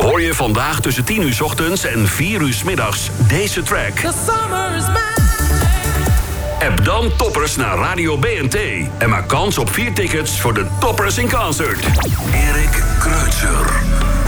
Hoor je vandaag tussen 10 uur 's ochtends en 4 uur 's middags deze track. The summer is mine. App dan Toppers naar Radio BNT. En maak kans op 4 tickets voor de Toppers in Concert. Erik Kreutzer.